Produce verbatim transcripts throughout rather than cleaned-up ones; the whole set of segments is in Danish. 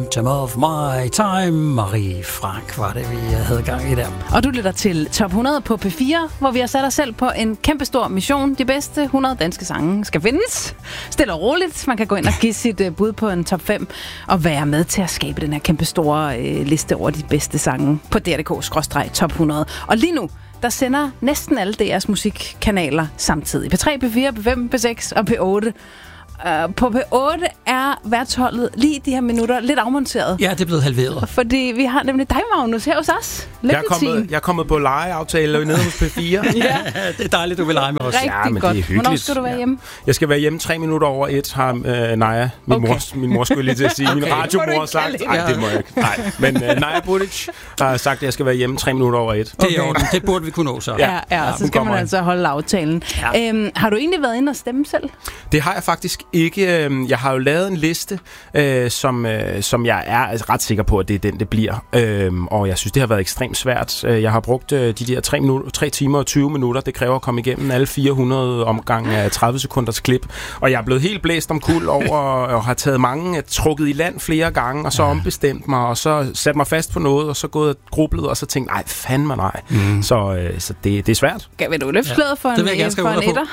Time of my time. Marie Frank var det, vi havde gang i der. Og du lytter til Top hundrede på P fire, hvor vi har sat os selv på en kæmpestor mission. De bedste hundrede danske sange skal findes. Stille og roligt. Man kan gå ind og give sit uh, bud på en top fem og være med til at skabe den her kæmpestore uh, liste over de bedste sange på D R punktum D K skråstreg top hundrede. Og lige nu, der sender næsten alle D R's musikkanaler samtidig. P tre, P fire, P fem, P seks og P otte. Uh, på P otte er værtsholdet lige de her minutter lidt afmonteret. Ja, det er blevet halveret. Fordi vi har nemlig dig, Magnus, her hos os. Jeg er, kommet, jeg er kommet på legeaftale nede hos P fire. Ja, det er dejligt, du vil lege med os. Rigtig ja, men godt. Det er hyggeligt. Hvornår skal du være hjemme? Jeg skal være hjemme tre minutter over et, har uh, Naja, min, okay. mor, min mor skulle lige til at sige. Min okay. radiomor har sagt. Nej, det må jeg ikke. Nej. Men uh, Naja Budic har sagt, at jeg skal være hjemme tre minutter over et. Det er okay. Det burde vi kunne nå så. Ja, ja, ja så skal man altså holde aftalen. Ja. Øhm, har du egentlig været inde og stemme selv? Det har jeg faktisk ikke. Jeg har jo lavet en liste, øh, som, øh, som jeg er ret sikker på, at det er den, det bliver. Øhm, og jeg synes, det har været ekstremt svært. Jeg har brugt øh, de der tre, minutter, tre timer og tyve minutter. Det kræver at komme igennem alle fire hundrede omgange af tredive sekunders klip. Og jeg er blevet helt blæst om kul over, og har taget mange, trukket i land flere gange, og så ombestemt mig, og så sat mig fast på noget, og så gået og grublet, og så tænkt, nej, fandme nej. Mm. Så, øh, så det, det er svært. Vil du løfte sløret for en, for en etter?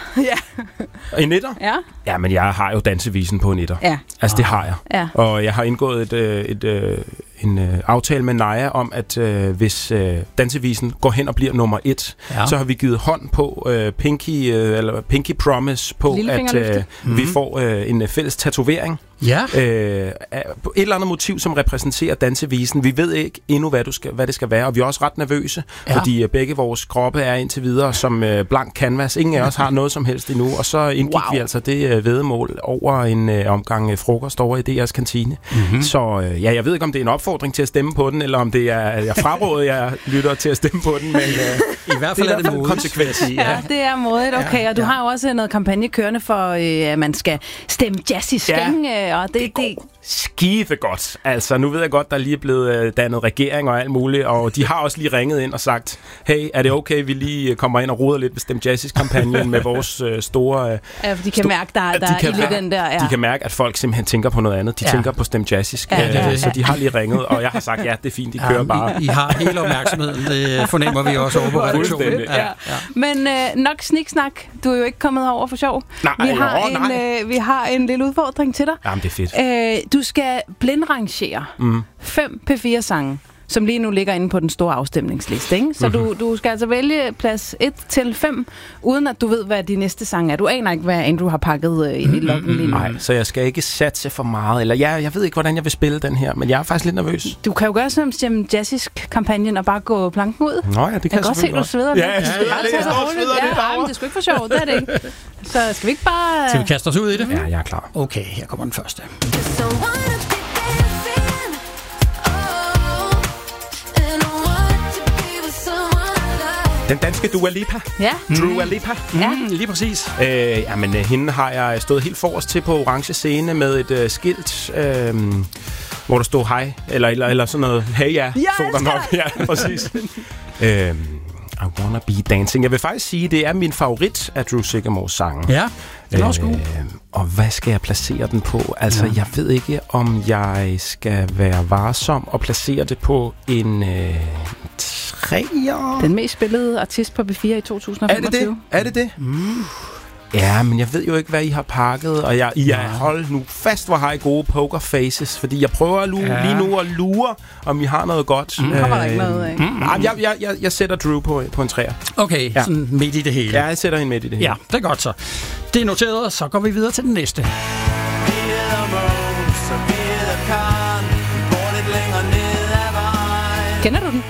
Ja. En etter? Ja. Ja, men jeg har jo dansevisen på en etter. Ja. Altså, det har jeg. Ja. Og jeg har indgået et, et, et, en uh, aftale med Naja om, at uh, hvis uh, dansevisen går hen og bliver nummer et, ja. så har vi givet hånd på uh, Pinky, uh, eller Pinky Promise på, at uh, mm-hmm. vi får uh, en uh, fælles tatovering. Ja. Uh, et eller andet motiv, som repræsenterer dansevisen. Vi ved ikke endnu, hvad, du skal, hvad det skal være, og vi er også ret nervøse, ja. fordi uh, begge vores kroppe er indtil videre som uh, blank canvas. Ingen af os har noget som helst endnu, og så indgik wow. vi altså det uh, væddemål over en uh, omgang uh, frokost over i D R's kantine. Mm-hmm. Så uh, ja, jeg ved ikke, om det er en opfordring til at stemme på den, eller om det er, jeg fraråder, jeg lytter til at stemme på den, men uh, i hvert fald det er det konsekvens i. Ja. ja, det er modigt, okay. Og du ja. har jo også noget kampagne kørende for, uh, at man skal stemme jazzisk, ja. og det, det, det skide godt. Altså, nu ved jeg godt, der lige er blevet uh, dannet regering og alt muligt, og de har også lige ringet ind og sagt, hey, er det okay, vi lige kommer ind og roder lidt ved Stem Jazzisk-kampagnen med vores uh, store... Uh, ja, for de kan mærke, der, der de er kan, i den der... Ja. De kan mærke, at folk simpelthen tænker på noget andet. De ja. tænker på Stem Jazzisk. Ja, ja, ja. Så de har lige ringet, og jeg har sagt, ja, det er fint, de kører ja, bare. I, I har hele opmærksomheden, det fornemmer vi også over på redaktionen. Ja. Ja. Ja. Men øh, nok sniksnak, du er jo ikke kommet over for sjov. Nej, vi har, jo, en, nej. Øh, vi har en lille udfordring til dig. Jamen, det er fedt. Øh, du skal blindrangere mm. fem P fire sange, som lige nu ligger inde på den store afstemningsliste, ikke? Så mm-hmm. du, du skal altså vælge plads et til fem, uden at du ved, hvad de næste sange er. Du aner ikke, hvad Andrew har pakket øh, ind i loggen lige nu. Nej, så jeg skal ikke satse for meget. Eller jeg, jeg ved ikke, hvordan jeg vil spille den her, men jeg er faktisk lidt nervøs. Du kan jo gøre som Stem Jazzisk-kampagnen og bare gå planken ud. Nå ja, det kan jeg, jeg godt se, du sveder lidt. Ja, jeg sveder lidt. Jeg står sveder lidt derovre. Det er sgu ikke for sjovt, det er det ikke. Så skal vi ikke bare... Skal vi kaste os ud i det? Ja, jeg er klar. Okay, her kommer den første. Den danske Dua Lipa. Ja. Dua Lipa. Mm, ja. Lige præcis. Øh, jamen, hende har jeg stået helt forrest til på orange scene med et uh, skilt, øh, hvor der stod hej, eller, eller, eller sådan noget. Hey ja, ja stod der nok. Ja, præcis. øh, I Wanna Be Dancing. Jeg vil faktisk sige, at det er min favorit af Drew Sigamores sange. Ja, den er også god. Øh, og hvad skal jeg placere den på? Altså, ja. jeg ved ikke, om jeg skal være varsom og placere det på en... Øh, træer. Den mest spillede artist på P fire i to tusind og femogtyve. Er det det? Er det det? Mm. Ja, men jeg ved jo ikke, hvad I har pakket, og jeg, I er hold nu fast, hvor har I gode pokerfaces, fordi jeg prøver at lure, ja. lige nu at lure, om I har noget godt. Mm. Kommer der ikke noget af? Mm. Jeg, jeg, jeg, jeg sætter Drew på, på en træer. Okay, ja. Sådan midt i det hele. Ja, jeg sætter hende midt i det hele. Ja, det er godt så. Det er noteret, og så går vi videre til den næste. Kender du den?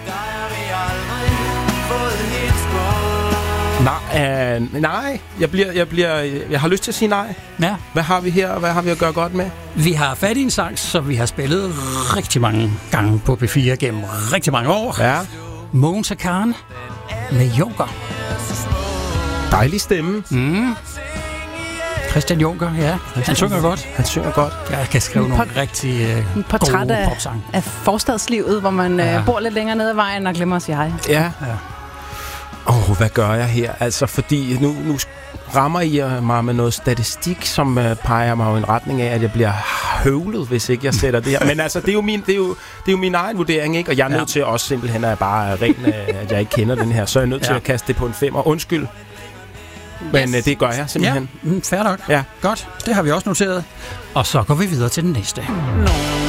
Nej, øh, nej. Jeg, bliver, jeg, bliver, jeg har lyst til at sige nej. Ja. Hvad har vi her, og hvad har vi at gøre godt med? Vi har fat i en sang, som vi har spillet rigtig mange gange på P fire gennem rigtig mange år. Ja. Mogens Khan med Junker. Dejlig stemme. Mm. Christian Junker, ja. Han synger godt. Han synger godt. Jeg kan skrive nogle Port- rigtig uh, portræt gode af, popsange. af forstadslivet, hvor man ja. uh, bor lidt længere nede ad vejen og glemmer at sige hej. Ja. ja. Åh, oh, hvad gør jeg her? Altså, fordi nu, nu rammer I mig med noget statistik, som uh, peger mig i en retning af, at jeg bliver høvlet, hvis ikke jeg sætter det her. Men altså, det er jo min, det er jo, det er jo min egen vurdering, ikke? Og jeg er ja. nødt til også simpelthen at bare ren, at jeg ikke kender den her. Så er jeg nødt ja. til at kaste det på en femmer. Undskyld. Men yes. uh, det gør jeg simpelthen. Ja, fair nok. Ja. Godt, det har vi også noteret. Og så går vi videre til den næste. Nå.